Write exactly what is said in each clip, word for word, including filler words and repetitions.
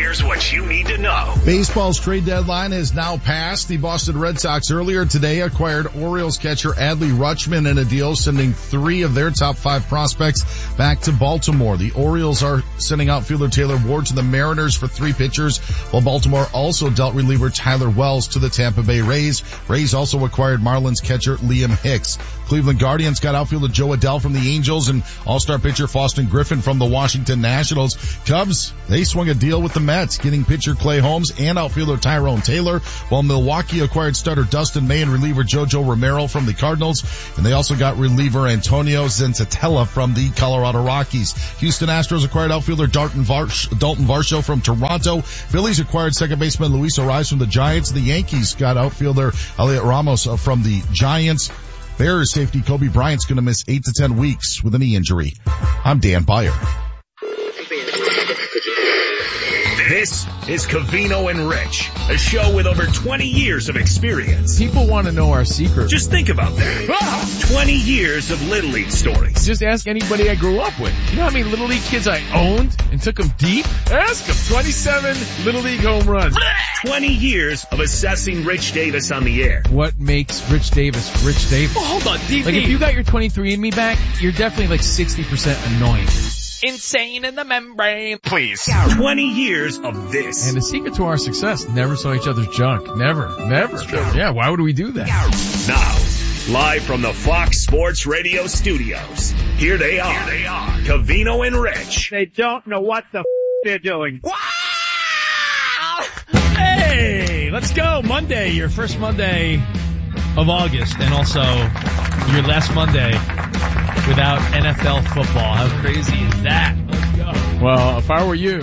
Here's what you need to know. Baseball's trade deadline is now passed. The Boston Red Sox earlier today acquired Orioles catcher Adley Rutschman in a deal, sending three of their top five prospects back to Baltimore. The Orioles are sending outfielder Taylor Ward to the Mariners for three pitchers, while Baltimore also dealt reliever Tyler Wells to the Tampa Bay Rays. Rays also acquired Marlins catcher Liam Hicks. Cleveland Guardians got outfielder Joe Adell from the Angels and all-star pitcher Faustin Griffin from the Washington Nationals. Cubs, they swung a deal with the Mets, getting pitcher Clay Holmes and outfielder Tyrone Taylor, while Milwaukee acquired starter Dustin May and reliever JoJo Romero from the Cardinals, and they also got reliever Antonio Zenzatella from the Colorado Rockies. Houston Astros acquired outfielder Dalton, Varsh, Dalton Varsho from Toronto. Phillies acquired second baseman Luis Ariz from the Giants. The Yankees got outfielder Elliot Ramos from the Giants. Bears safety Kobe Bryant's going to miss eight to ten weeks with a knee injury. I'm Dan Byer. This is Covino and Rich, a show with over twenty years of experience. People want to know our secret. Just think about that. twenty years of Little League stories. Just ask anybody I grew up with. You know how many Little League kids I owned and took them deep? Ask them. twenty-seven Little League home runs. twenty years of assessing Rich Davis on the air. What makes Rich Davis Rich Davis? Oh, hold on, D V. Like if you got your twenty-three and me back, you're definitely like sixty percent annoying. Insane in the membrane. Please. twenty years of this. And the secret to our success, never saw each other's junk. Never. Never. Yeah, why would we do that? Now, live from the Fox Sports Radio studios, here they are. Here they are. Covino and Rich. They don't know what the f*** they're doing. Wow! Hey, let's go. Monday, your first Monday of August, and also your last Monday without N F L football. How crazy is that? Let's go. Well, if I were you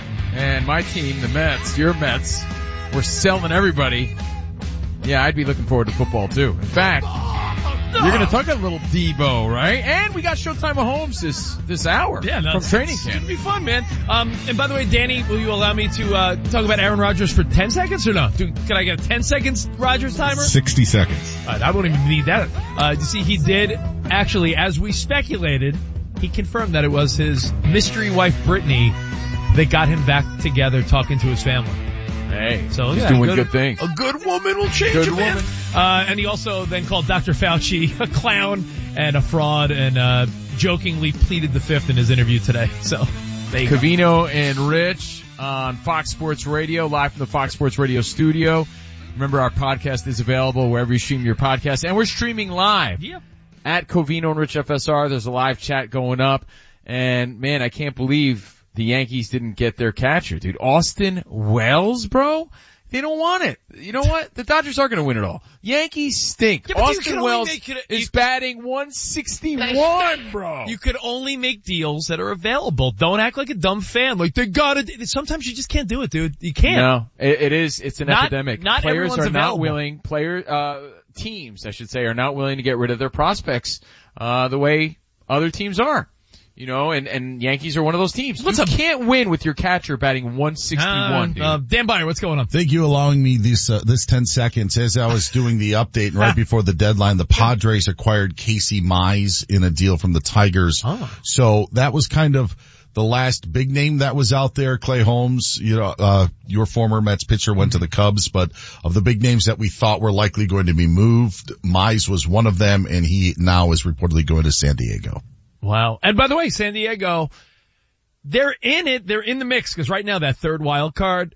and my team, the Mets, your Mets, were selling everybody, yeah, I'd be looking forward to football too. In fact, you're going to talk a little Debo, right? And we got Showtime Mahomes this, this hour yeah, no, from it's, training it's camp. It's going to be fun, man. Um, and by the way, Danny, will you allow me to, uh, talk about Aaron Rodgers for ten seconds or no? Do, can I get a ten seconds Rodgers timer? sixty seconds. All right, I won't even need that. Uh, you see, he did actually, as we speculated, he confirmed that it was his mystery wife, Brittany, that got him back together talking to his family. Hey, so he's yeah, doing good, good things. A good woman will change good a man. Woman. Uh, and he also then called Doctor Fauci a clown and a fraud and, uh, jokingly pleaded the fifth in his interview today. So, there you Covino and Rich on Fox Sports Radio, live from the Fox Sports Radio studio. Remember, our podcast is available wherever you stream your podcast, and we're streaming live. Yeah. At Covino and Rich F S R. There's a live chat going up, and man, I can't believe the Yankees didn't get their catcher, dude. Austin Wells, bro? They don't want it. You know what? The Dodgers are going to win it all. Yankees stink. Yeah, Austin Wells it, is you, batting one sixty-one, bro. You could only make deals that are available. Don't act like a dumb fan. Like, they gotta, sometimes you just can't do it, dude. You can't. No, it, it is, it's an not, epidemic. Not Players are available. not willing, player, uh, teams, I should say, are not willing to get rid of their prospects, uh, the way other teams are. You know, and, and Yankees are one of those teams. What's you up? can't win with your catcher batting one sixty-one, uh, dude. Uh, Dan Byer, what's going on? Thank you allowing me this, uh, this ten seconds. As I was doing the update and right before the deadline, the Padres acquired Casey Mize in a deal from the Tigers. Oh. So that was kind of the last big name that was out there. Clay Holmes, you know, uh, your former Mets pitcher went to the Cubs, but of the big names that we thought were likely going to be moved, Mize was one of them, and he now is reportedly going to San Diego. Wow. And by the way, San Diego, they're in it. They're in the mix because right now that third wild card,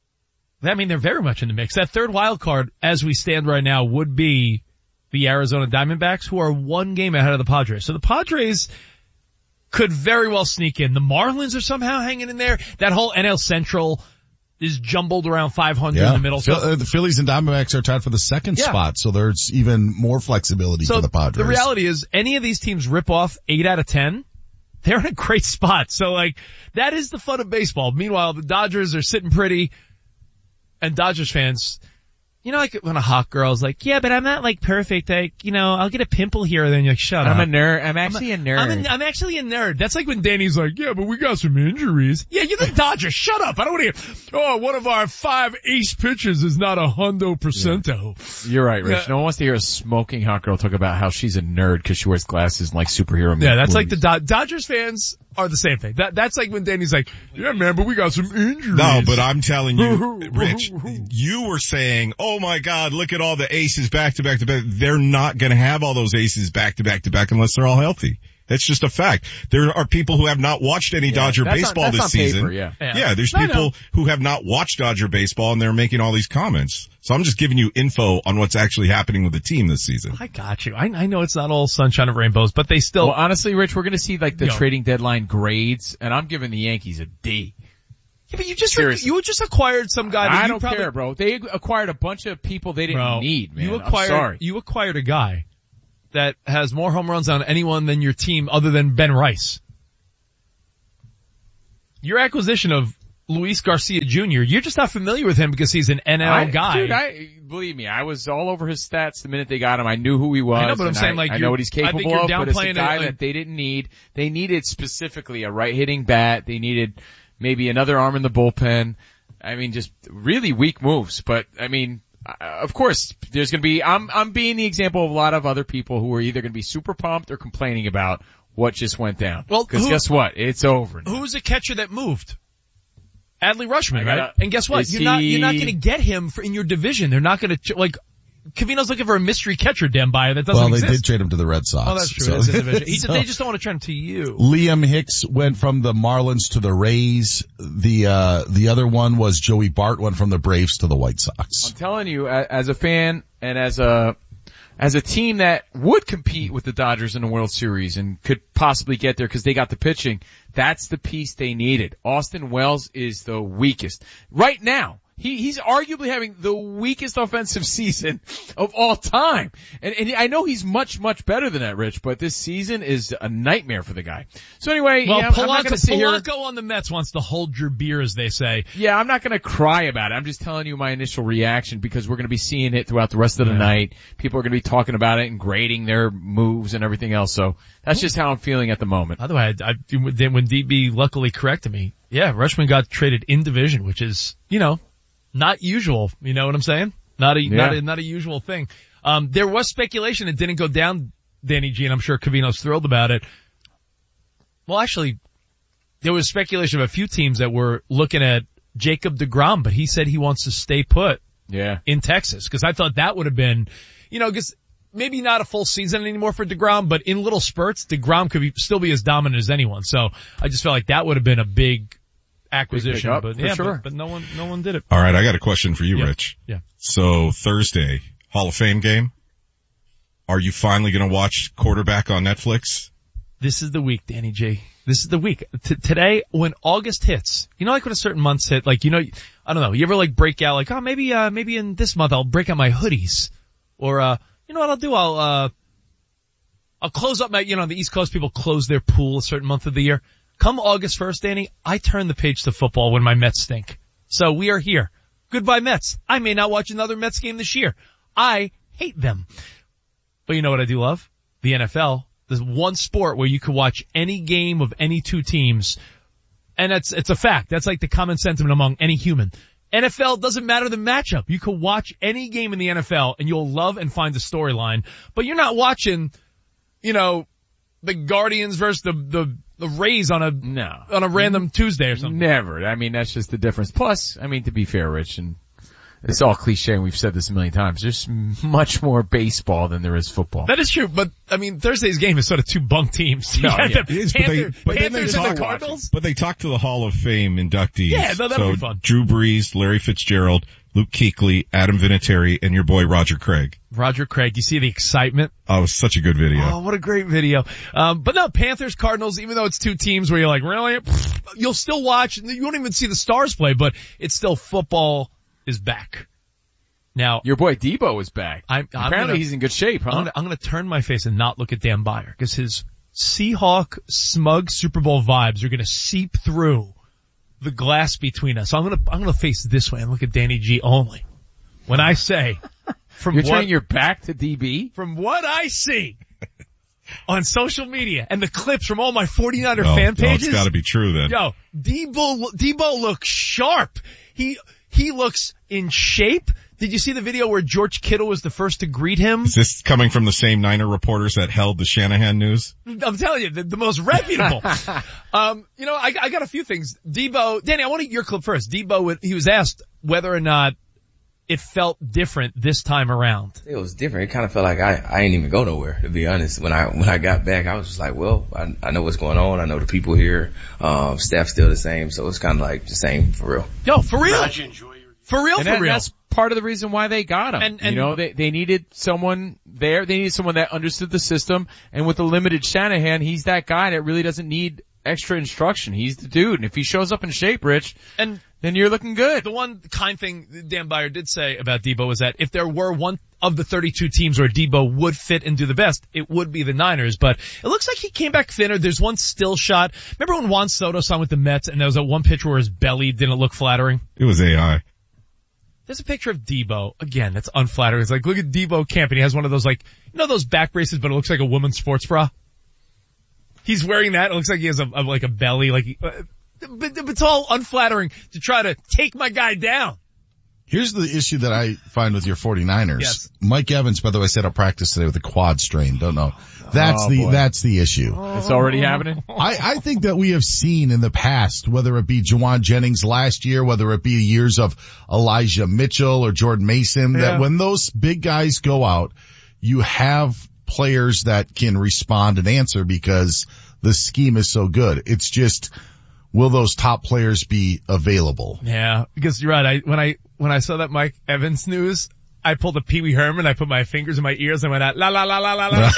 I mean, they're very much in the mix. That third wild card, as we stand right now, would be the Arizona Diamondbacks, who are one game ahead of the Padres. So the Padres could very well sneak in. The Marlins are somehow hanging in there. That whole N L Central is jumbled around five hundred yeah. in the middle. So uh, the Phillies and Diamondbacks are tied for the second yeah. spot, so there's even more flexibility so for the Padres. The reality is, any of these teams rip off eight out of ten, they're in a great spot. So, like, that is the fun of baseball. Meanwhile, the Dodgers are sitting pretty, and Dodgers fans, you know, like when a hot girl's like, yeah, but I'm not like perfect. Like, you know, I'll get a pimple here. And then you're like, shut I'm up. I'm a nerd. I'm actually I'm a, a nerd. I'm, a, I'm actually a nerd. That's like when Danny's like, yeah, but we got some injuries. Yeah, you're the Dodgers. Shut up. I don't want to hear, oh, one of our five ace pitchers is not a hundo percento. Yeah. You're right, Rich. Yeah. No one wants to hear a smoking hot girl talk about how she's a nerd because she wears glasses and like superhero movies. Yeah, that's like the Do- Dodgers fans are the same thing. That that's like when Danny's like, yeah, man, but we got some injuries. No, but I'm telling you, Rich, you were saying, oh my God, look at all the aces back to back to back. They're not going to have all those aces back to back to back unless they're all healthy. That's just a fact. There are people who have not watched any yeah, Dodger baseball on, this season. Paper, yeah. yeah, yeah, there's no, people no. who have not watched Dodger baseball and they're making all these comments. So I'm just giving you info on what's actually happening with the team this season. I got you. I, I know it's not all sunshine and rainbows, but they still. Well, honestly, Rich, we're going to see like the you trading know. deadline grades, and I'm giving the Yankees a D. Yeah, but you just re- you just acquired some guy. That I you don't probably, care, bro. They acquired a bunch of people they didn't bro, need. Man, you acquired. I'm sorry. You acquired a guy that has more home runs on anyone than your team other than Ben Rice. Your acquisition of Luis Garcia Junior, you're just not familiar with him because he's an N L I, guy. Dude, I, believe me, I was all over his stats the minute they got him. I knew who he was. I know, but I'm saying I, like I know what he's capable of, but it's a guy it, that they didn't need. They needed specifically a right-hitting bat. They needed maybe another arm in the bullpen. I mean, just really weak moves, but I mean, Uh, of course, there's going to be, I'm, I'm being the example of a lot of other people who are either going to be super pumped or complaining about what just went down. Well, because guess what? It's over now. Who's a catcher that moved? Adley Rutschman, gotta, right? And guess what? You're he, not, you're not going to get him for, in your division. They're not going to, like, Covino's looking for a mystery catcher, damn buyer, that doesn't well, exist. Well, they did trade him to the Red Sox. Oh, that's true. So. That's his division. He, so, they just don't want to trade him to you. Liam Hicks went from the Marlins to the Rays. The, uh, the other one was Joey Bart went from the Braves to the White Sox. I'm telling you, as a fan and as a, as a team that would compete with the Dodgers in the World Series and could possibly get there because they got the pitching, that's the piece they needed. Austin Wells is the weakest. Right now, He, he's arguably having the weakest offensive season of all time. And, and I know he's much, much better than that, Rich, but this season is a nightmare for the guy. So anyway, well, yeah, Polanco, I'm not going to sit here. Polanco on the Mets wants to hold your beer, as they say. Yeah, I'm not going to cry about it. I'm just telling you my initial reaction because we're going to be seeing it throughout the rest of the yeah. night. People are going to be talking about it and grading their moves and everything else. So that's just how I'm feeling at the moment. By the way, I, I, when D B luckily corrected me, yeah, Rutschman got traded in division, which is, you know, not usual, you know what I'm saying? Not a, yeah. not a, not a usual thing. Um, there was speculation it didn't go down, Danny G, and I'm sure Covino's thrilled about it. Well, actually, there was speculation of a few teams that were looking at Jacob deGrom, but he said he wants to stay put. Yeah. In Texas, cause I thought that would have been, you know, cause maybe not a full season anymore for deGrom, but in little spurts, deGrom could be, still be as dominant as anyone. So I just felt like that would have been a big, acquisition, up, but yeah, sure. but, but no one, no one did it. All right, I got a question for you, yeah. Rich. Yeah. So Thursday, Hall of Fame game. Are you finally going to watch Quarterback on Netflix? This is the week, Danny J. This is the week. T- today, when August hits, you know, like when a certain month's hit, like, you know, I don't know, you ever like break out, like, oh, maybe, uh, maybe in this month I'll break out my hoodies, or, uh, you know what I'll do? I'll, uh, I'll close up my, you know, on the East Coast people close their pool a certain month of the year. Come August first, Danny, I turn the page to football when my Mets stink. So we are here. Goodbye, Mets. I may not watch another Mets game this year. I hate them. But you know what I do love? The N F L. There's one sport where you can watch any game of any two teams. And that's, it's a fact. That's like the common sentiment among any human. N F L doesn't matter the matchup. You can watch any game in the N F L and you'll love and find the storyline. But you're not watching, you know, the Guardians versus the, the, the Rays on a, no, on a random Tuesday or something. Never. I mean, that's just the difference. Plus, I mean, to be fair, Rich, and it's all cliche and we've said this a million times, there's much more baseball than there is football. That is true, but I mean, Thursday's game is sort of two bunk teams. No, yeah. the it is, but Panther, they, but Panthers they and the Cardinals. But they talked to the Hall of Fame inductees. Yeah, no, that'll so be fun. Drew Brees, Larry Fitzgerald, Luke Kuechly, Adam Vinatieri, and your boy Roger Craig. Roger Craig, you see the excitement? Oh, it was such a good video. Oh, what a great video. Um, but no, Panthers, Cardinals, even though it's two teams where you're like, really? You'll still watch, you won't even see the stars play, but it's still football is back. Now, your boy Debo is back. I'm, I'm Apparently gonna, he's in good shape, huh? I'm gonna, I'm gonna turn my face and not look at Dan Byer because his Seahawk smug Super Bowl vibes are gonna seep through the glass between us. So I'm gonna, I'm gonna face this way and look at Danny G only. When I say, from You're what, turning your back to D B? From what I see on social media and the clips from all my forty-niner no, fan pages. No, it's gotta be true then. Yo, Debo, Debo looks sharp. He, he looks in shape. Did you see the video where George Kittle was the first to greet him? Is this coming from the same Niner reporters that held the Shanahan news? I'm telling you, the, the most reputable. um, you know, I, I got a few things. Debo, Danny, I want to get your clip first. Debo, he was asked whether or not it felt different this time around. It was different. It kind of felt like I, I ain't even go nowhere, to be honest. When I, when I got back, I was just like, well, I, I know what's going on. I know the people here. Um, staff's still the same. So it's kind of like the same for real. Yo, for real. For real, and for that, real. That's part of the reason why they got him. And, and, you know, they, they needed someone there. They needed someone that understood the system. And with the limited Shanahan, he's that guy that really doesn't need extra instruction. He's the dude. And if he shows up in shape, Rich, and then you're looking good. The one kind thing Dan Byer did say about Debo was that if there were one of the thirty-two teams where Debo would fit and do the best, it would be the Niners. But it looks like he came back thinner. There's one still shot. Remember when Juan Soto signed with the Mets and there was that one picture where his belly didn't look flattering? It was A I. There's a picture of Debo. Again, that's unflattering. It's like, look at Debo Camp, and he has one of those, like, you know those back braces, but it looks like a woman's sports bra? He's wearing that. It looks like he has a, a like a belly, like, uh, but, but it's all unflattering to try to take my guy down. Here's the issue that I find with your 49ers. Yes. Mike Evans, by the way, set up practice today with a quad strain. Don't know. That's Oh, the, boy. that's the issue. It's already happening. I, I think that we have seen in the past, whether it be Jawan Jennings last year, whether it be the years of Elijah Mitchell or Jordan Mason, Yeah. that when those big guys go out, you have players that can respond and answer because the scheme is so good. It's just, will those top players be available? Yeah, because you're right. I, when I, when I saw that Mike Evans news, I pulled a Pee Wee Herman, I put my fingers in my ears and went out, la la la la la la.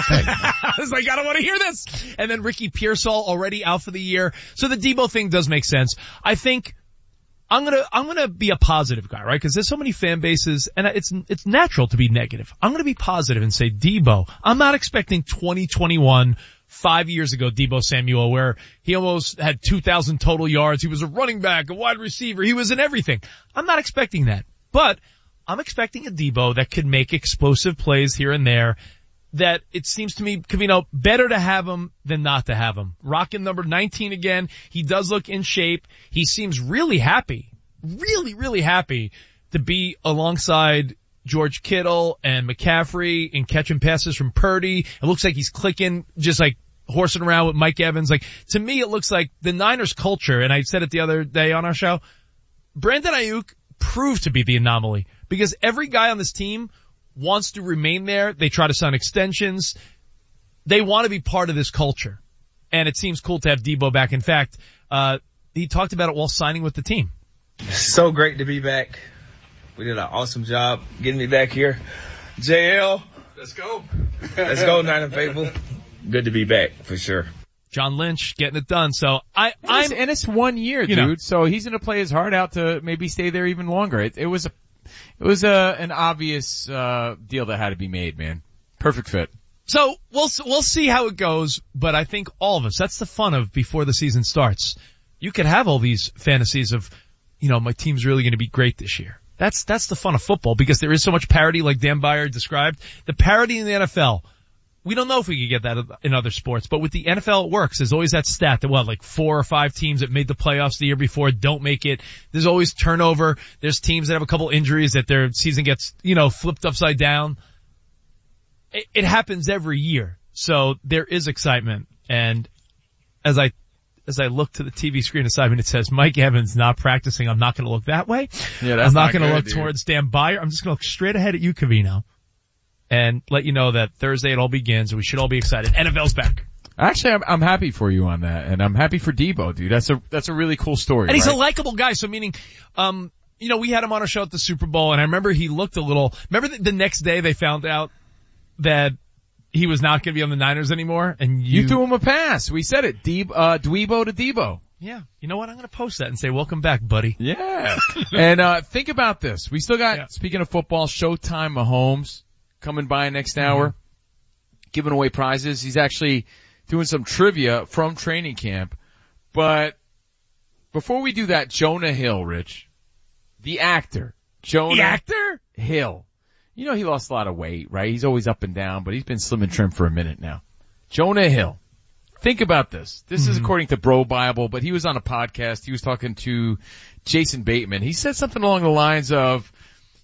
I was like, I don't want to hear this. And then Ricky Pearsall already out for the year. So the Debo thing does make sense. I think I'm gonna, I'm gonna be a positive guy, right? Cause there's so many fan bases and it's, it's natural to be negative. I'm gonna be positive and say Debo. I'm not expecting twenty twenty-one, five years ago, Debo Samuel, where he almost had two thousand total yards. He was a running back, a wide receiver. He was in everything. I'm not expecting that, but I'm expecting a Debo that could make explosive plays here and there, that it seems to me, Covino, better to have him than not to have him. Rocking number nineteen again. He does look in shape. He seems really happy, really, really happy to be alongside George Kittle and McCaffrey and catching passes from Purdy. It looks like he's clicking, just like horsing around with Mike Evans. Like, to me, it looks like the Niners culture, and I said it the other day on our show, Brandon Ayuk proved to be the anomaly because every guy on this team wants to remain there. They try to sign extensions. They want to be part of this culture. And it seems cool to have Debo back. In fact, uh, he talked about it while signing with the team. So great to be back. We did an awesome job getting me back here. J L. Let's go. Let's go, Niner faithful. Good to be back for sure. John Lynch getting it done. So I, And I'm, it's, and it's one year, you dude. know. So he's going to play his heart out to maybe stay there even longer. It, it was a, it was a, an obvious, uh, deal that had to be made, man. Perfect fit. So we'll, we'll see how it goes, but I think all of us, that's the fun of before the season starts. You could have all these fantasies of, you know, my team's really going to be great this year. That's, that's the fun of football because there is so much parity like Dan Byer described. The parity in the N F L. We don't know if we could get that in other sports, but with the N F L it works. There's always that stat that what, like four or five teams that made the playoffs the year before don't make it. There's always turnover. There's teams that have a couple injuries that their season gets, you know, flipped upside down. It, it happens every year. So there is excitement. And as I, as I look to the T V screen beside me, it says Mike Evans not practicing. I'm not going to look that way. Yeah, that's I'm not, not going to good, look dude. towards Dan Byer. I'm just going to look straight ahead at you, Covino, and let you know that Thursday it all begins and we should all be excited. N F L's back. Actually, I'm, I'm happy for you on that, and I'm happy for Debo, dude. That's a, that's a really cool story. And he's right? a likable guy, so meaning, um, you know, we had him on a show at the Super Bowl and I remember he looked a little, remember the, the next day they found out that he was not going to be on the Niners anymore and you, You threw him a pass. We said it. Deb, uh, Dwebo to Debo. yeah, you know what? I'm going to post that and say, welcome back, buddy. Yeah. and, uh, think about this. We still got, Yeah. speaking of football, Showtime Mahomes coming by next hour, mm-hmm. giving away prizes. He's actually doing some trivia from training camp. But before we do that, Jonah Hill, Rich, the actor, Jonah The actor? Hill. You know he lost a lot of weight, right? He's always up and down, but he's been slim and trim for a minute now. Jonah Hill. Think about this. This mm-hmm. is according to Bro Bible, but he was on a podcast. He was talking to Jason Bateman. He said something along the lines of,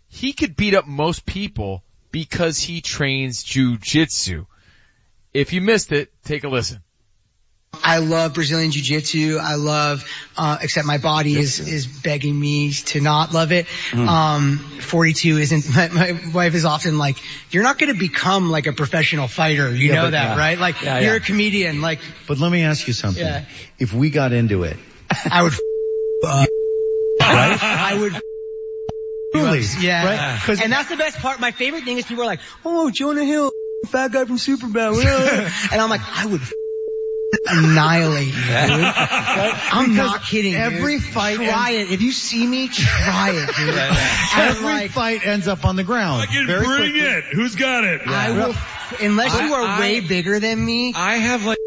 he could beat up most people because he trains jiu-jitsu. If you missed it, take a listen. I love Brazilian Jiu-Jitsu. I love, uh, except my body is, is begging me to not love it. Mm. Um, forty-two isn't, my, my wife is often like, you're not going to become like a professional fighter. You yeah, know that, yeah. right? Like, yeah, you're yeah. a comedian. Like, but let me ask you something. Yeah. If we got into it, I would, uh, right? I would, Really? Yeah. Right? And that's the best part. My favorite thing is people are like, oh, Jonah Hill, fat guy from Superbad. And I'm like, I would annihilate you, dude. I'm because not kidding, every dude. fight Try ends- it. If you see me, try it, dude. Every like, fight ends up on the ground. I can Very bring quickly. it. Who's got it? Yeah. I will, unless I, you are I, way bigger than me. I have like...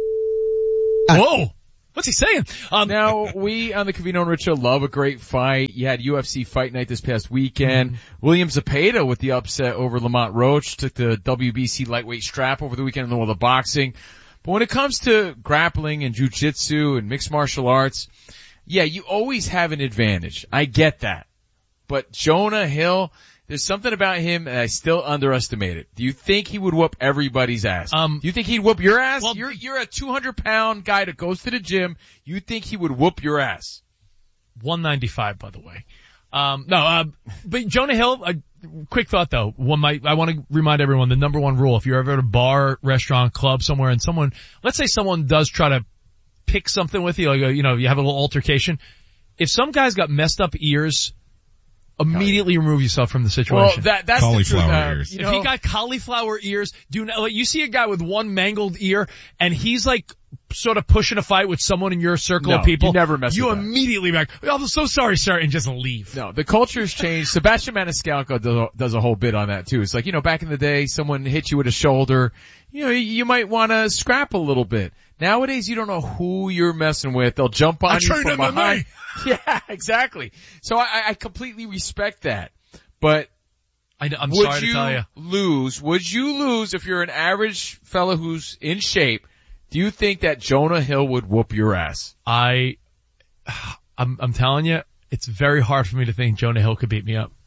Whoa! What's he saying? Um, now, we on the Covino and Rich Show love a great fight. You had U F C Fight Night this past weekend. Mm-hmm. William Zepeda with the upset over Lamont Roach took the W B C lightweight strap over the weekend in the world of boxing. But when it comes to grappling and jiu-jitsu and mixed martial arts, yeah, you always have an advantage. I get that. But Jonah Hill, there's something about him that I still underestimated. Do you think he would whoop everybody's ass? Um, Do you think he'd whoop your ass? Well, you're, you're a two hundred pound guy that goes to the gym. You think he would whoop your ass? one ninety-five, by the way. Um, no, uh, but Jonah Hill, a quick thought though. One might, I want to remind everyone the number one rule. If you're ever at a bar, restaurant, club, somewhere and someone, let's say someone does try to pick something with you, like, a, you know, you have a little altercation. If some guy's got messed up ears, immediately remove yourself from the situation. Well, that, that's cauliflower the truth. Uh, ears. You if know, he got cauliflower ears, do not, like, you see a guy with one mangled ear and he's like sort of pushing a fight with someone in your circle no, of people. You never mess You with that. immediately back, oh, I'm so sorry, sir, and just leave. No, the culture's changed. Sebastian Maniscalco does a, does a whole bit on that too. It's like, you know, back in the day, someone hit you with a shoulder, you know, you might want to scrap a little bit. Nowadays, you don't know who you're messing with. They'll jump on I you trained from M M A. behind. Yeah, exactly. So I, I completely respect that. But I, I'm would sorry you to tell you. lose? Would you lose if you're an average fella who's in shape? Do you think that Jonah Hill would whoop your ass? I, I'm, I'm telling you, it's very hard for me to think Jonah Hill could beat me up.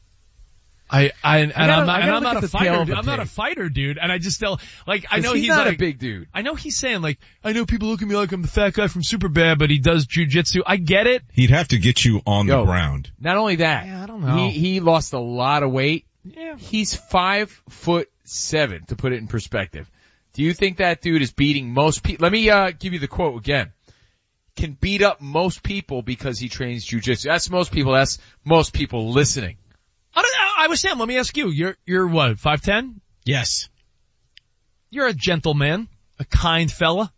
I, I, and gotta, I'm not, I and I'm look not at a the tail fighter. of the I'm not a tape. fighter, dude. And I just still, like, I know he's, he's not like, a big dude. I know he's saying like, I know people look at me like I'm the fat guy from Superbad, but he does jujitsu. I get it. He'd have to get you on Yo, the ground. Not only that, Yeah, I don't know. he, he lost a lot of weight. Yeah. He's five foot seven, to put it in perspective. Do you think that dude is beating most people? Let me, uh, give you the quote again. Can beat up most people because he trains jujitsu. That's most people. That's most people listening. I, don't, I was saying, let me ask you, you're, you're what, five ten? Yes. You're a gentleman, a kind fella.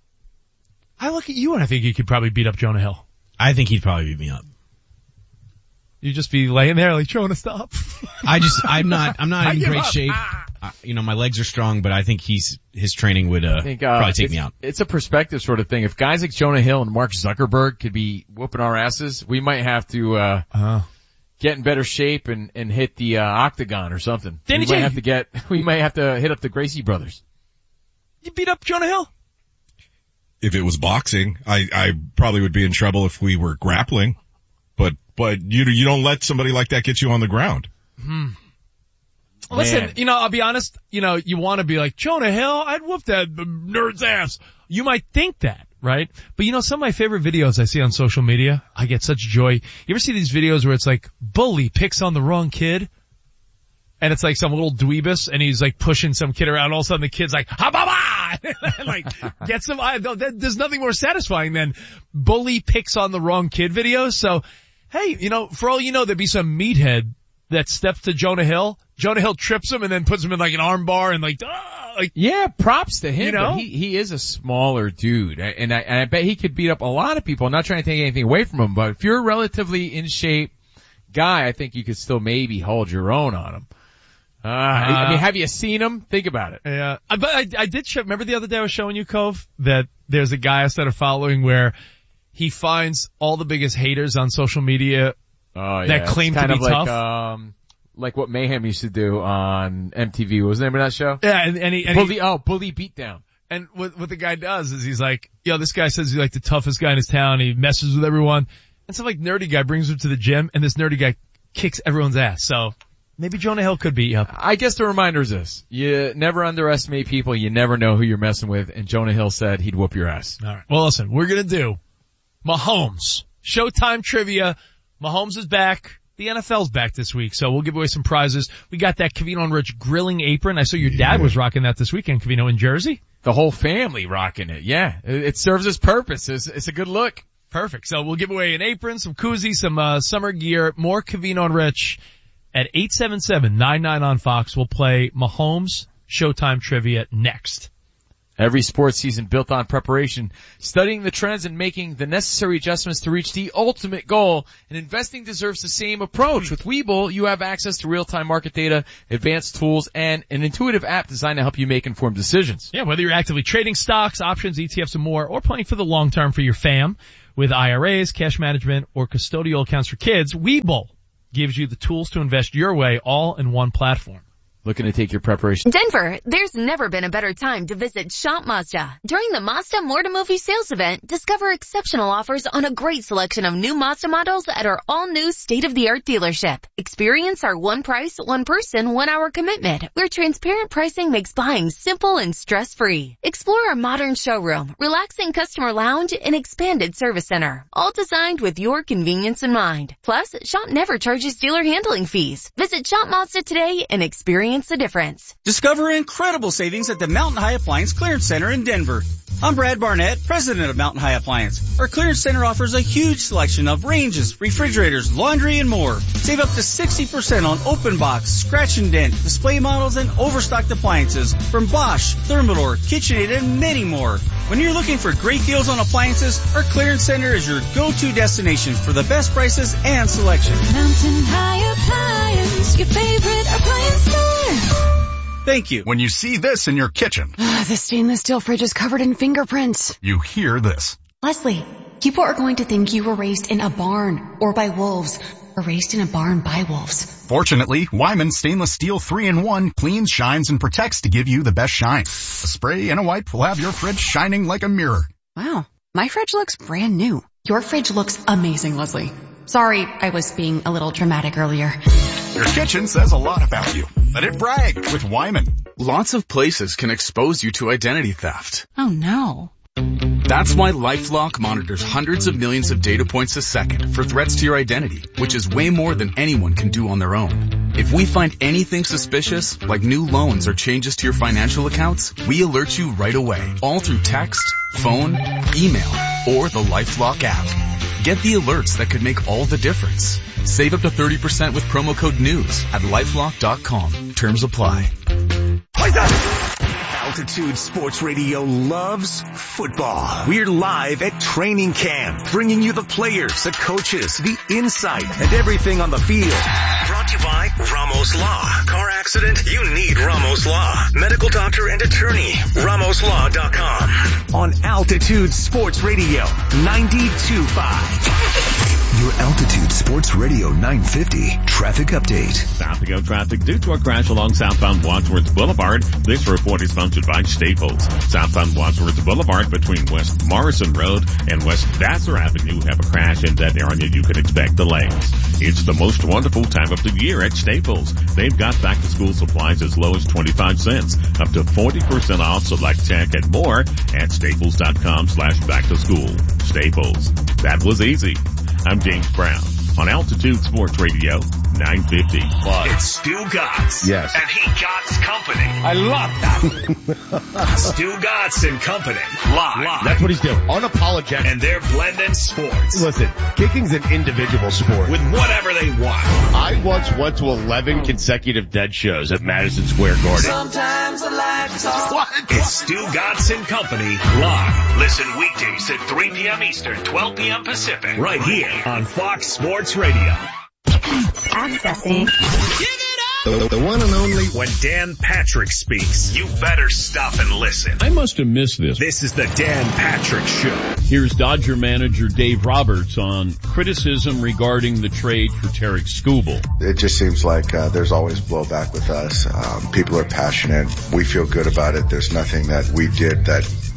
I look at you and I think you could probably beat up Jonah Hill. I think he'd probably beat me up. You'd just be laying there like, Jonah, stop. I just, I'm not, I'm I not in give great up. shape. Ah. Uh, you know, my legs are strong, but I think he's, his training would, uh, I think, uh, probably take it's, me out. It's a perspective sort of thing. If guys like Jonah Hill and Mark Zuckerberg could be whooping our asses, we might have to, uh, Uh, get in better shape and, and hit the, uh, octagon or something. Danny we J. might have to get, we might have to hit up the Gracie brothers. you beat up Jonah Hill? If it was boxing, I, I probably would be in trouble if we were grappling. But, but you, you don't let somebody like that get you on the ground. Hmm. Listen, you know, I'll be honest, you know, you want to be like, Jonah Hill, I'd whoop that nerd's ass. You might think that, right? But you know, some of my favorite videos I see on social media, I get such joy. You ever see these videos where it's like, bully picks on the wrong kid? And it's like some little dweebus and he's like pushing some kid around. All of a sudden the kid's like, ha ba ba! Like, gets him, I, there's nothing more satisfying than bully picks on the wrong kid videos. So, hey, you know, for all you know, there'd be some meathead that steps to Jonah Hill. Jonah Hill trips him and then puts him in like an arm bar and like, ah, like, Yeah, props to him. You know? But he, he is a smaller dude, and I, and I bet he could beat up a lot of people. I'm not trying to take anything away from him, but if you're a relatively in shape guy, I think you could still maybe hold your own on him. Uh, I, I mean, have you seen him? Think about it. yeah. Uh, But I, I did show, remember the other day I was showing you, Cove, that there's a guy I started following where he finds all the biggest haters on social media Oh, yeah. that claim it's to kind be of tough. like, um, like what Mayhem used to do on M T V. What was the name of that show? Yeah, and, and he, and Bully, he, oh, Bully Beatdown. and what, what the guy does is he's like, yo, this guy says he's like the toughest guy in his town. He messes with everyone. And some like nerdy guy brings him to the gym and this nerdy guy kicks everyone's ass. So maybe Jonah Hill could beat you up. I guess the reminder is this. You never underestimate people. You never know who you're messing with. And Jonah Hill said he'd whoop your ass. All right. Well, listen, we're going to do Mahomes. Showtime trivia. Mahomes is back. The N F L's back this week, so we'll give away some prizes. We got that Covino and Rich grilling apron. I saw your dad was rocking that this weekend, Covino, in Jersey. The whole family rocking it. Yeah. It, it serves its purpose. It's, it's a good look. Perfect. So we'll give away an apron, some koozies, some uh, summer gear, more Covino and Rich at eight seven seven, nine nine on Fox. We'll play Mahomes Showtime trivia next. Every sports season built on preparation, studying the trends and making the necessary adjustments to reach the ultimate goal. And investing deserves the same approach. With Webull, you have access to real-time market data, advanced tools, and an intuitive app designed to help you make informed decisions. Yeah, whether you're actively trading stocks, options, E T Fs, and more, or playing for the long term for your fam with I R As, cash management, or custodial accounts for kids, Webull gives you the tools to invest your way all in one platform. Looking to take your preparation. Denver, there's never been a better time to visit Shop Mazda. During the Mazda More to Movie sales event, discover exceptional offers on a great selection of new Mazda models at our all-new state-of-the-art dealership. Experience our one price, one person, one hour commitment, where transparent pricing makes buying simple and stress-free. Explore our modern showroom, relaxing customer lounge, and expanded service center, all designed with your convenience in mind. Plus, Shop never charges dealer handling fees. Visit Shop Mazda today and experience the difference. Discover incredible savings at the Mountain High Appliance Clearance Center in Denver. I'm Brad Barnett, president of Mountain High Appliance. Our clearance center offers a huge selection of ranges, refrigerators, laundry, and more. Save up to sixty percent on open box, scratch and dent, display models, and overstocked appliances from Bosch, Thermador, KitchenAid, and many more. When you're looking for great deals on appliances, our clearance center is your go-to destination for the best prices and selection. Mountain High Appliance, your favorite appliance store. Thank you. When you see this in your kitchen, Uh, the stainless steel fridge is covered in fingerprints. you hear this. Leslie, people are going to think you were raised in a barn or by wolves or raised in a barn by wolves. Fortunately, Wyman Stainless Steel three in one cleans, shines, and protects to give you the best shine. A spray and a wipe will have your fridge shining like a mirror. Wow, my fridge looks brand new. Your fridge looks amazing, Leslie. Sorry, I was being a little dramatic earlier. Your kitchen says a lot about you. Let it brag with Wyman. Lots of places can expose you to identity theft. Oh no. That's why LifeLock monitors hundreds of millions of data points a second for threats to your identity, which is way more than anyone can do on their own. If we find anything suspicious, like new loans or changes to your financial accounts, we alert you right away, all through text, phone, email, or the LifeLock app. Get the alerts that could make all the difference. Save up to thirty percent with promo code NEWS at lifelock dot com. Terms apply. Altitude Sports Radio loves football. We're live at training camp, bringing you the players, the coaches, the insight, and everything on the field. Brought to you by Ramos Law. Car accident? You need Ramos Law. Medical doctor and attorney. Ramos Law dot com. On Altitude Sports Radio ninety-two point five. Your Altitude Sports Radio nine fifty traffic update. South to go traffic due to a crash along southbound Wadsworth Boulevard. This report is sponsored by Staples. Southbound Wadsworth Boulevard between West Morrison Road and West Vassar Avenue have a crash in that area. You can expect delays. It's the most wonderful time of the year at Staples. They've got back to school supplies as low as twenty-five cents, up to forty percent off select tech and more at staples dot com slash back to school. Staples. That was easy. I'm James Brown on Altitude Sports Radio nine fifty. It's Stu Gotts. Yes. And he Gotts Company. I love that. Stu Gotts and Company. Live. Live. That's what he's doing. Unapologetic. And they're blending sports. Listen, kicking's an individual sport. With whatever they want. I once went to eleven consecutive dead shows at Madison Square Garden. Sometimes I like to talk. What? It's Stu Gotts and Company. Live. Listen weekdays at three p.m. Eastern, twelve p.m. Pacific. Right here on Fox Sports Radio. Accessing. The, the one and only. When Dan Patrick speaks, you better stop and listen. I must have missed this. This is the Dan Patrick Show. Here's Dodger manager Dave Roberts on criticism regarding the trade for Tarek Skubal. It just seems like uh, there's always blowback with us. Um, people are passionate. We feel good about it. There's nothing that we did that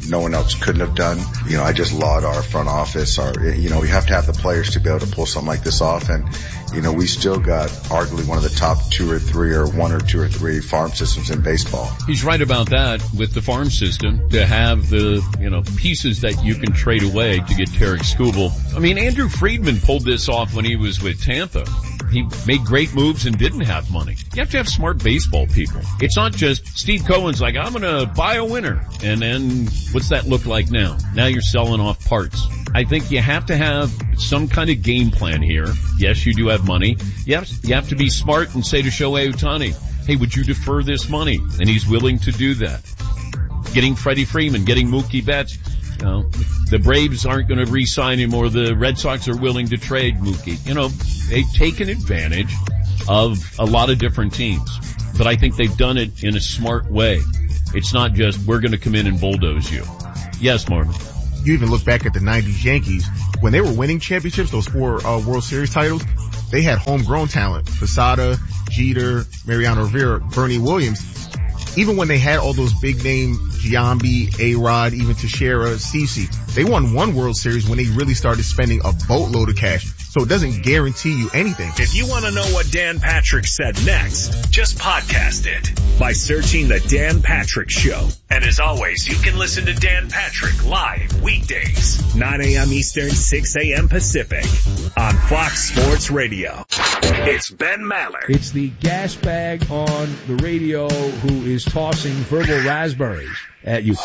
no one else couldn't have done. You know, I just laud our front office. Our, you know, we have to have the players to be able to pull something like this off. And, you know, we still got arguably one of the top two or three or one or two or three farm systems in baseball. He's right about that with the farm system, to have the, you know, pieces that you can trade away to get Tarek Skubal. I mean, Andrew Friedman pulled this off when he was with Tampa. He made great moves and didn't have money. You have to have smart baseball people. It's not just Steve Cohen's like, I'm gonna buy a winner. And then what's that look like now? Now you're selling off parts. I think you have to have some kind of game plan here. Yes, you do have money. You have, you have to be smart and say to Shohei Ohtani, hey, would you defer this money? And he's willing to do that. Getting Freddie Freeman, getting Mookie Betts. You know, the Braves aren't going to re-sign him, or the Red Sox are willing to trade Mookie. You know, they've taken advantage of a lot of different teams, but I think they've done it in a smart way. It's not just, we're going to come in and bulldoze you. Yes, Marvin. You even look back at the nineties Yankees. When they were winning championships, those four uh, World Series titles, they had homegrown talent. Posada, Jeter, Mariano Rivera, Bernie Williams. Even when they had all those big name Giambi, A-Rod, even Teixeira, Cece, they won one World Series when they really started spending a boatload of cash. So it doesn't guarantee you anything. If you want to know what Dan Patrick said next, just podcast it by searching The Dan Patrick Show. And as always, you can listen to Dan Patrick live weekdays, nine a.m. Eastern, six a.m. Pacific on Fox Sports Radio. It's Ben Maller. It's the gas bag on the radio who is tossing verbal raspberries at you.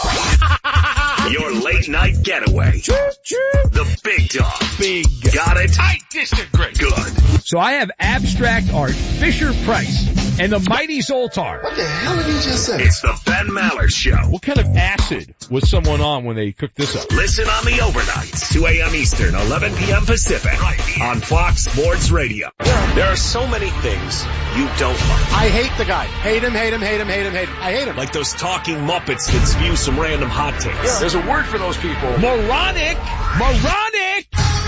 Your late night getaway. The big dog. Big. Got it? I disagree. Good. So I have abstract art, Fisher Price, and the mighty Zoltar. What the hell did he just say? It's the Ben Maller Show. What kind of acid was someone on when they cooked this up? Listen on the overnights, two a.m. Eastern, eleven p.m. Pacific, right on Fox Sports Radio. There are so many things you don't like. I hate the guy. Hate him, hate him, hate him, hate him, hate him. I hate him. Like those talking Muppets that spew some random hot takes. Yeah. There's a word for those people. Moronic! Moronic!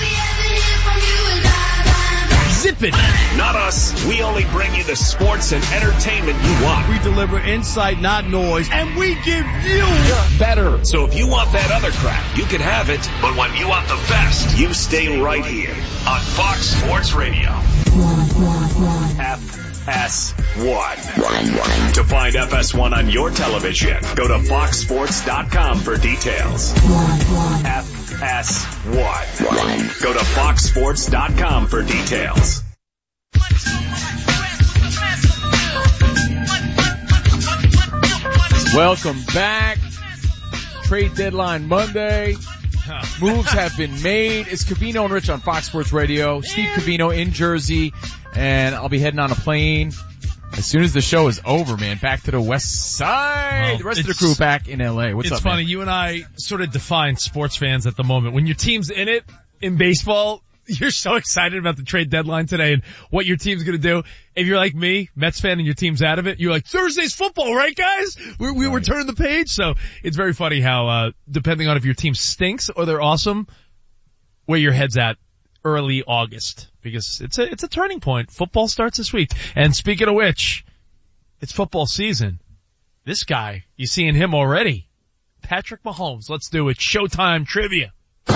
Zippin'. Not us. We only bring you the sports and entertainment you want. We deliver insight, not noise, and we give you better. So if you want that other crap, you can have it. But when you want the best, you stay right here on Fox Sports Radio. F S one. To find F S one on your television, go to fox sports dot com for details. F S one. Go to fox sports dot com for details. Welcome back. Trade deadline Monday. Moves have been made. It's Covino and Rich on Fox Sports Radio. Steve Covino in Jersey, and I'll be heading on a plane as soon as the show is over, man. Back to the west side. Well, the rest of the crew back in L A. What's it's up, funny. man? You and I sort of define sports fans at the moment. When your team's in it in baseball, you're so excited about the trade deadline today and what your team's going to do. If you're like me, Mets fan, and your team's out of it, you're like, Thursday's football, right, guys? We, we were turning the page. So it's very funny how, uh, depending on if your team stinks or they're awesome, where your head's at early August, because it's a, it's a turning point. Football starts this week. And speaking of which, it's football season. This guy, you seeing him already. Patrick Mahomes. Let's do it. Showtime trivia.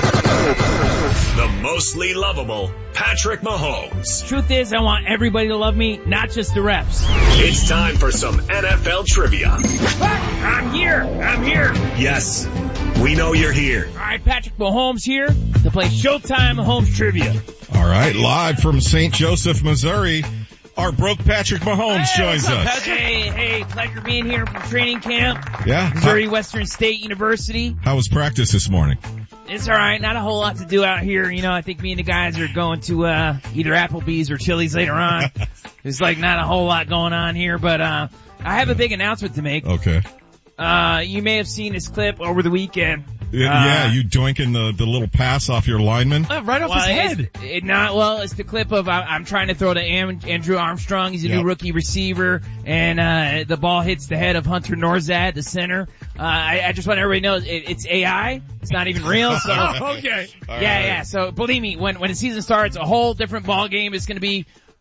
The mostly lovable Patrick Mahomes. Truth is, I want everybody to love me, not just the refs. It's time for some N F L trivia. I'm here. I'm here. Yes, we know you're here. All right, Patrick Mahomes here to play Showtime Mahomes trivia. All right, live from Saint Joseph, Missouri, our broke Patrick Mahomes hey, joins what's up, us. Patrick? Hey, hey, pleasure being here from training camp. Yeah. Missouri How, Western State University. how was practice this morning? It's all right. Not a whole lot to do out here. You know, I think me and the guys are going to uh either Applebee's or Chili's later on. There's like not a whole lot going on here, but uh I have a big announcement to make. Okay. Uh you may have seen this clip over the weekend. Yeah, Uh, yeah, you doinking the, the little pass off your lineman? Uh, right off well, his head. It's, it not, well, it's the clip of I, I'm trying to throw to Am, Andrew Armstrong. He's a Yep. new rookie receiver, and uh the ball hits the head of Hunter Norzad, the center. Uh I, I just want everybody to know it, it's A I. It's not even real. So okay. yeah, yeah. So believe me, when when the season starts, a whole different ball game is going to be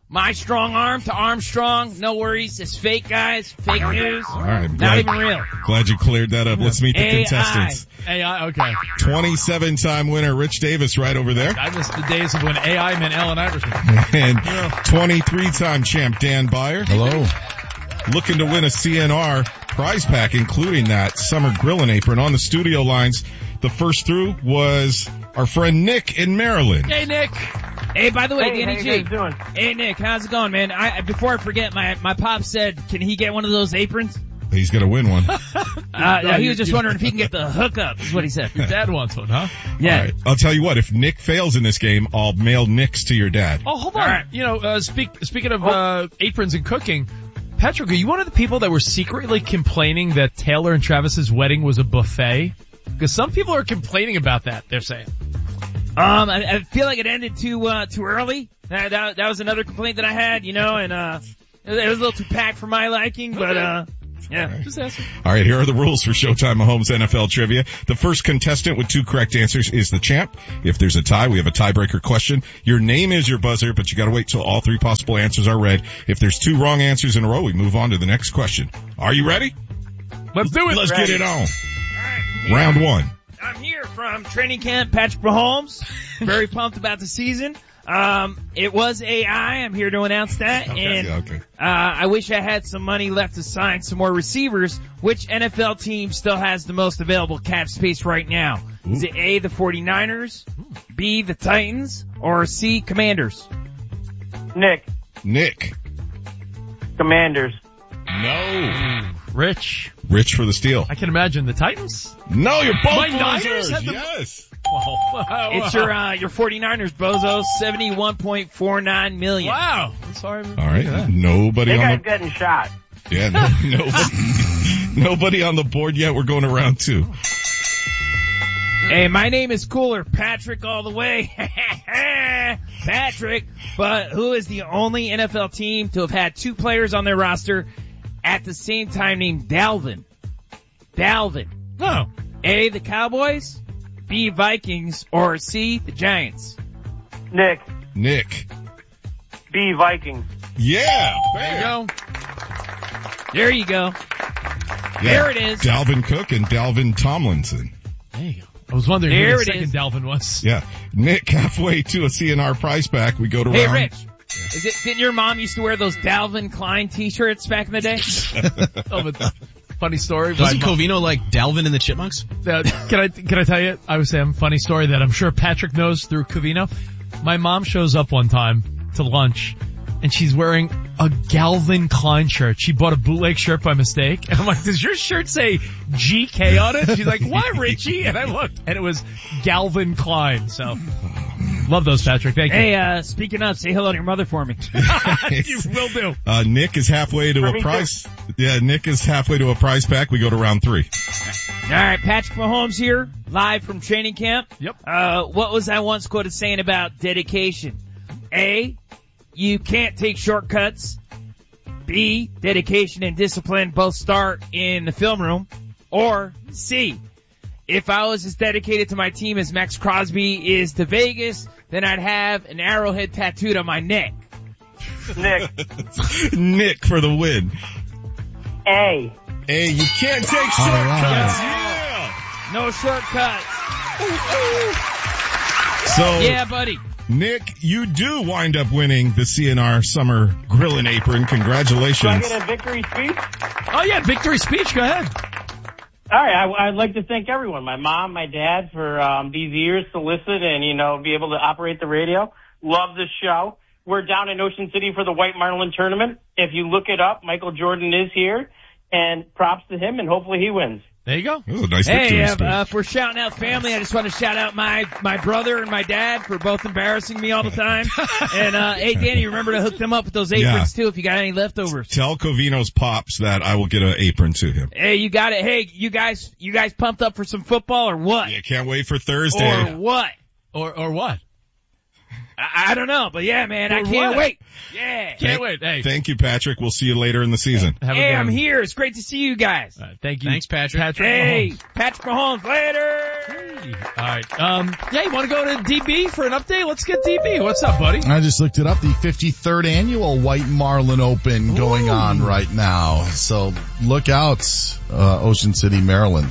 my strong arm to Armstrong. No worries. It's fake, guys. Fake news. All right. Not Glad, even real. glad you cleared that up. Let's meet the A I. contestants. A I, okay. twenty-seven time winner Rich Davis right over there. I missed the days of when A I meant Allen Iverson. And twenty-three time champ Dan Byer. Hello. Looking to win a C N R prize pack, including that summer grilling apron. On the studio lines, the first through was our friend Nick in Maryland. Hey, Nick. Hey, by the way, Hey, Danny how G. you guys doing? Hey, Nick, how's it going, man? I Before I forget, my my pop said, can he get one of those aprons? He's gonna win one. Uh, no, he was just wondering if he can get the hookup, is what he said. Your dad wants one, huh? Yeah. All right. I'll tell you what, if Nick fails in this game, I'll mail Nick's to your dad. Oh, hold on. You know, uh, speak, speaking of uh, aprons and cooking, Patrick, are you one of the people that were secretly complaining that Taylor and Travis's wedding was a buffet? Because some people are complaining about that, they're saying. Um, I, I feel like it ended too uh, too early. That, that that was another complaint that I had, you know, and uh, it was, it was a little too packed for my liking, but uh, yeah, just asking. All right, here are the rules for Showtime Mahomes N F L Trivia. The first contestant with two correct answers is the champ. If there's a tie, we have a tiebreaker question. Your name is your buzzer, but you gotta wait till all three possible answers are read. If there's two wrong answers in a row, we move on to the next question. Are you ready? Let's do it. Let's Ready. get it on. Right, Round one. I'm here from training camp, Patrick Mahomes. Very pumped about the season. Um, it was A I. I'm here to announce that. Okay, and, yeah, okay. uh, I wish I had some money left to sign some more receivers. Which N F L team still has the most available cap space right now? Ooh. Is it A, the 49ers, B, the Titans, or C, Commanders? Nick, Nick. Commanders. No. Rich. Rich for the steal. I can imagine the Titans. No, you're both My losers. Niners had the- Yes. Wow. It's your, uh, your 49ers, bozo, seventy-one point four nine million. Wow. I'm sorry. All right. Nobody That on guy's the getting shot. yeah. No, nobody. Nobody on the board yet. We're going to round two. Hey, my name is Cooler, Patrick all the way. Patrick, but who is the only N F L team to have had two players on their roster at the same time named Dalvin? Dalvin. No. A, the Cowboys, B, Vikings, or C, the Giants? Nick, Nick. B, Vikings. Yeah. There you go. There you go. Yeah. There it is. Dalvin Cook and Dalvin Tomlinson. There you go. I was wondering There who the it second is. Dalvin was. Yeah. Nick, halfway to a C N R prize pack. We go to Hey, round. Rich. Is it, didn't your mom used to wear those Dalvin Klein t-shirts back in the day? Oh, but funny story. Doesn't My- Covino like Dalvin and the Chipmunks? Uh, can I can I tell you? I was saying funny story that I'm sure Patrick knows through Covino. My mom shows up one time to lunch, and she's wearing a Calvin Klein shirt. She bought a bootleg shirt by mistake, and I'm like, "Does your shirt say G K on it?" She's like, "Why, Richie?" And I looked, and it was Calvin Klein. So, love those, Patrick. Thank you. Hey, uh, speaking of, say hello to your mother for me. You will do. Uh, Nick is halfway to For a me prize. Yeah, Nick is halfway to a prize pack. We go to round three. All right, Patrick Mahomes here, live from training camp. Yep. Uh, what was I once quoted saying about dedication? A, you can't take shortcuts. B, dedication and discipline both start in the film room. Or C, if I was as dedicated to my team as Max Crosby is to Vegas, then I'd have an arrowhead tattooed on my neck. Nick, Nick for the win. A. Hey, you can't take shortcuts. Yeah. No shortcuts. So, Yeah, buddy. Nick, you do wind up winning the C N R Summer Grilling Apron. Do I Congratulations. get a victory speech? Oh yeah, victory speech. Go ahead. All right, I, I'd like to thank everyone, my mom, my dad, for um, these years to listen and, you know, be able to operate the radio. Love this show. We're down in Ocean City for the White Marlin Tournament. If you look it up, Michael Jordan is here, and props to him, and hopefully he wins. There you go. Ooh, nice victory Hey, uh, speech. uh, if we're shouting out family, I just want to shout out my, my brother and my dad for both embarrassing me all the time. And, uh, hey, Danny, remember to hook them up with those aprons Yeah. too if you got any leftovers. Tell Covino's pops that I will get an apron to him. Hey, you got it. Hey, you guys, you guys pumped up for some football or what? Yeah, can't wait for Thursday. Or what? Or or what? I, I don't know, but yeah, man, I For can't what? wait. Yeah. Can't Thank- wait. Hey, Thank you, Patrick. We'll see you later in the season. have a Hey, good I'm one. here. It's great to see you guys. Uh, thank you. Thanks, Patrick. Patrick Hey, Mahomes. Patrick Mahomes later. All right. Um, yeah, you want to go to D B for an update? Let's get D B. What's up, buddy? I just looked it up. The fifty-third annual White Marlin Open going on right now. So look out, uh, Ocean City, Maryland.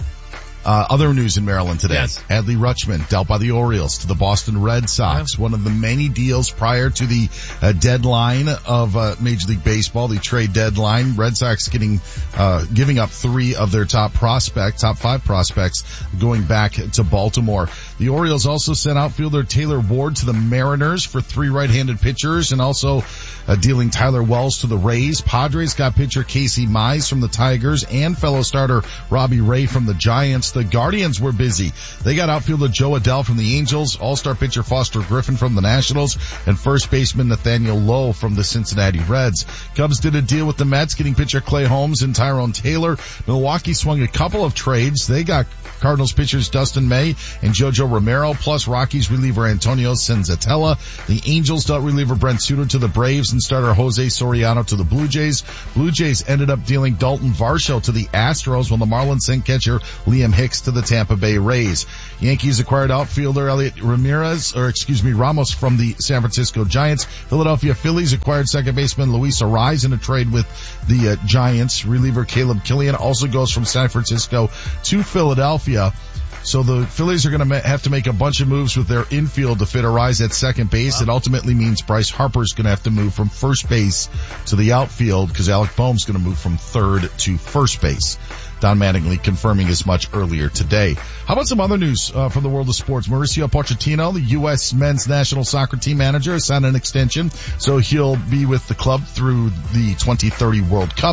Uh, other news in Maryland today. Yes. Adley Rutschman dealt by the Orioles to the Boston Red Sox. One of the many deals prior to the uh, deadline of uh, Major League Baseball, the trade deadline. Red Sox getting, uh, giving up three of their top prospects, top five prospects, going back to Baltimore. The Orioles also sent outfielder Taylor Ward to the Mariners for three right-handed pitchers, and also uh, dealing Tyler Wells to the Rays. Padres got pitcher Casey Mize from the Tigers and fellow starter Robbie Ray from the Giants. The Guardians were busy. They got outfielder Joe Adell from the Angels, all-star pitcher Foster Griffin from the Nationals, and first baseman Nathaniel Lowe from the Cincinnati Reds. Cubs did a deal with the Mets, getting pitcher Clay Holmes and Tyrone Taylor. Milwaukee swung a couple of trades. They got Cardinals pitchers Dustin May and JoJo Romero, plus Rockies reliever Antonio Senzatella. The Angels dealt reliever Brent Suter to the Braves and starter Jose Soriano to the Blue Jays. Blue Jays ended up dealing Dalton Varsho to the Astros, while the Marlins sent catcher Liam Hicks to the Tampa Bay Rays. Yankees acquired outfielder Elliot Ramirez, or excuse me, Ramos from the San Francisco Giants. Philadelphia Phillies acquired second baseman Luis Arraez in a trade with the uh, Giants. Reliever Caleb Killian also goes from San Francisco to Philadelphia. So the Phillies are going to ma- have to make a bunch of moves with their infield to fit Arraez at second base. Wow. It ultimately means Bryce Harper's going to have to move from first base to the outfield because Alec Boehm's going to move from third to first base. Don Mattingly confirming as much earlier today. How about some other news uh, from the world of sports? Mauricio Pochettino, the U S men's national soccer team manager, signed an extension, so he'll be with the club through the twenty thirty World Cup.